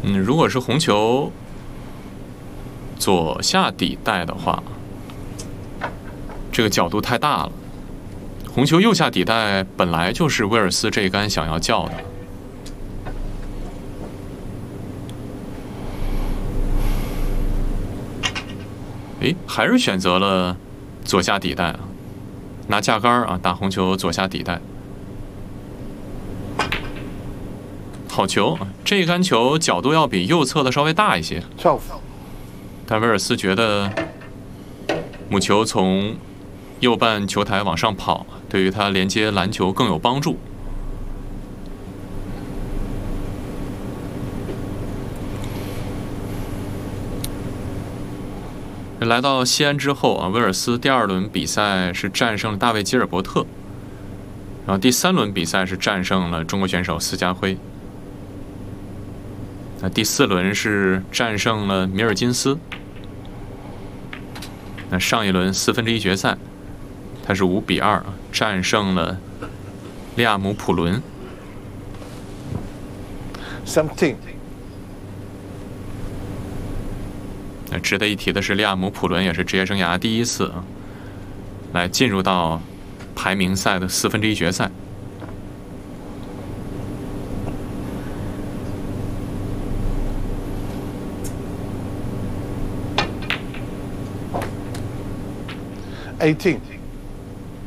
如果是红球左下底带的话，这个角度太大了。红球右下底带本来就是威尔斯这一杆想要叫的。诶，还是选择了左下底带啊，拿架杆啊打红球左下底带。好球，这一杆球角度要比右侧的稍微大一些。 12。 但威尔斯觉得母球从右半球台往上跑，对于他连接篮球更有帮助。来到西安之后啊，威尔斯第2轮比赛是战胜了大卫吉尔伯特，然后第3轮比赛是战胜了中国选手斯嘉辉。那第4轮是战胜了米尔金斯。那上一轮1/4决赛，他是5-2战胜了利亚姆普伦。 17。 那值得一提的是，利亚姆普伦也是职业生涯第1次来进入到排名赛的1/4决赛。 18。